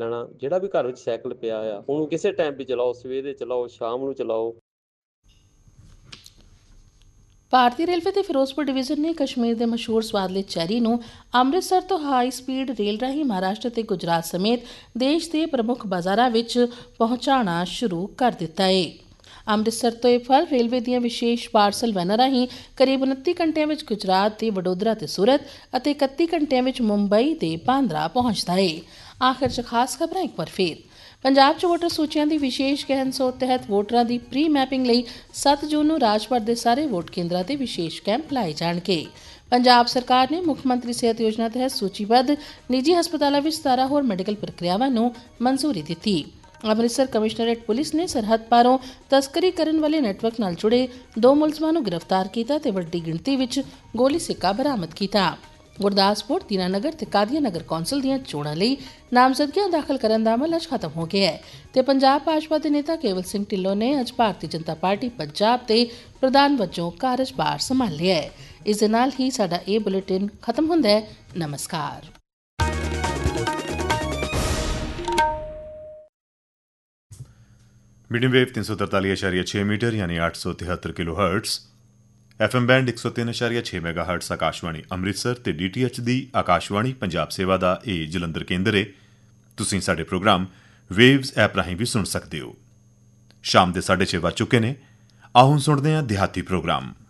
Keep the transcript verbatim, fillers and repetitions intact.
ਲੈਣਾ। ਜਿਹੜਾ ਵੀ ਘਰ ਵਿੱਚ ਸਾਈਕਲ ਪਿਆ ਆ ਉਹਨੂੰ ਕਿਸੇ ਟਾਈਮ ਵੀ ਚਲਾਓ, ਸਵੇਰੇ ਚਲਾਓ, ਸ਼ਾਮ ਨੂੰ ਚਲਾਓ। ਭਾਰਤੀ ਰੇਲਵੇ ਦੇ ਫਿਰੋਜ਼ਪੁਰ ਡਿਵੀਜ਼ਨ ਨੇ ਕਸ਼ਮੀਰ ਦੇ ਮਸ਼ਹੂਰ ਸਵਾਦਲੇ ਚੈਰੀ ਨੂੰ ਅੰਮ੍ਰਿਤਸਰ ਤੋਂ ਹਾਈ ਸਪੀਡ ਰੇਲ ਰਾਹੀਂ ਮਹਾਰਾਸ਼ਟਰ ਤੇ ਗੁਜਰਾਤ ਸਮੇਤ ਦੇਸ਼ ਦੇ ਪ੍ਰਮੁੱਖ ਬਾਜ਼ਾਰਾਂ ਵਿੱਚ ਪਹੁੰਚਾਉਣਾ ਸ਼ੁਰੂ ਕਰ ਦਿੱਤਾ ਹੈ। ਅੰਮ੍ਰਿਤਸਰ ਤੋਂ ਇਹ ਫਲ ਰੇਲਵੇ ਦੀਆਂ ਵਿਸ਼ੇਸ਼ ਪਾਰਸਲ ਵੈਨਾਂ ਰਾਹੀਂ ਕਰੀਬ ਉਨੱਤੀ ਘੰਟਿਆਂ ਵਿੱਚ ਗੁਜਰਾਤ ਦੇ ਵਡੋਦਰਾ ਤੇ ਸੂਰਤ ਅਤੇ ਇਕੱਤੀ ਘੰਟਿਆਂ ਵਿੱਚ ਮੁੰਬਈ ਤੇ ਬਾਂਦਰਾ ਪਹੁੰਚਦਾ ਹੈ। ਆਖਿਰ 'ਚ ਖਾਸ ਖਬਰਾਂ ਇੱਕ ਵਾਰ ਫੇਰ। ਪੰਜਾਬ 'ਚ ਵੋਟਰ ਸੂਚੀਆਂ ਦੀ ਵਿਸ਼ੇਸ਼ ਗਹਿਣ ਸੋਧ ਤਹਿਤ ਵੋਟਰਾਂ ਦੀ ਪ੍ਰੀ ਮੈਪਿੰਗ ਲਈ ਸੱਤ ਜੂਨ ਨੂੰ ਰਾਜ ਭਰ ਦੇ ਸਾਰੇ ਵੋਟ ਕੇਂਦਰਾਂ ਤੇ ਵਿਸ਼ੇਸ਼ ਕੈਂਪ ਲਾਏ ਜਾਣਗੇ। ਪੰਜਾਬ ਸਰਕਾਰ ਨੇ ਮੁੱਖ ਮੰਤਰੀ ਸਿਹਤ ਯੋਜਨਾ ਤਹਿਤ ਸੂਚੀਬੱਧ ਨਿੱਜੀ ਹਸਪਤਾਲਾਂ ਵਿੱਚ ਸਤਾਰਾਂ ਹੋਰ ਮੈਡੀਕਲ ਪ੍ਰਕਿਰਿਆਵਾਂ ਨੂੰ ਮਨਜ਼ੂਰੀ ਦਿੱਤੀ। ਅੰਮ੍ਰਿਤਸਰ ਕਮਿਸ਼ਨਰੇਟ ਪੁਲਿਸ ਨੇ ਸਰਹੱਦ ਪਾਰੋਂ ਤਸਕਰੀ ਕਰਨ ਵਾਲੇ ਨੈਟਵਰਕ ਨਾਲ ਜੁੜੇ ਦੋ ਮੁਲਜ਼ਮਾਂ ਨੂੰ ਗ੍ਰਿਫਤਾਰ ਕੀਤਾ ਤੇ ਵੱਡੀ ਗਿਣਤੀ ਵਿੱਚ ਗੋਲੀ ਸਿੱਕਾ ਬਰਾਮਦ ਕੀਤਾ। ਗੁਰਦਾਸਪੁਰ, ਦੀਨਾਨਗਰ ਤੇ ਕਾਦੀਆਂ ਨਗਰ ਕੌਂਸਲ ਦੀਆਂ ਚੋਣਾਂ ਲਈ ਨਾਮਜ਼ਦਗੀਆਂ ਦਾਖਲ ਕਰਨ ਦਾ ਅਮਲ ਅੱਜ ਖਤਮ ਹੋ ਗਿਆ ਹੈ ਤੇ ਪੰਜਾਬ ਭਾਜਪਾ ਦੇ ਨੇਤਾ ਕੇਵਲ ਸਿੰਘ ਢਿੱਲੋਂ ਨੇ ਅੱਜ ਭਾਰਤੀ ਜਨਤਾ ਪਾਰਟੀ ਪੰਜਾਬ ਦੇ ਪ੍ਰਧਾਨ ਵਜੋਂ ਕਾਰਜਭਾਰ ਸੰਭਾਲ ਲਿਆ ਹੈ। ਇਸ ਦੇ ਨਾਲ ਹੀ ਸਾਡਾ ਇਹ ਬੁਲੇਟਿਨ ਖਤਮ ਹੁੰਦਾ ਹੈ। ਨਮਸਕਾਰ। मीडियम वेव तीन सौ तरतालीस अशारिया छः मीटर यानी आठ सौ तिहत्तर kilo hertz, F M band एक सौ तीन अशारिया छः मैगा हर्ट्स आकाशवाणी ਅੰਮ੍ਰਿਤਸਰ ਤੇ ਡੀ ਟੀ ਐਚ ਦੀ ਆਕਾਸ਼ਵਾਣੀ ਪੰਜਾਬ ਸੇਵਾ ਦਾ ਇਹ ਜਲੰਧਰ ਕੇਂਦਰ ਹੈ। ਤੁਸੀਂ ਸਾਡੇ ਪ੍ਰੋਗਰਾਮ ਵੇਵਜ਼ ਐਪ ਰਾਹੀਂ ਵੀ ਸੁਣ ਸਕਦੇ ਹੋ। ਸ਼ਾਮ ਦੇ ਸਾਢੇ ਛੇ ਵੱਜ ਚੁੱਕੇ ਨੇ। ਆਓ ਹੁਣ ਸੁਣਦੇ ਹਾਂ ਦਿਹਾਤੀ ਪ੍ਰੋਗਰਾਮ।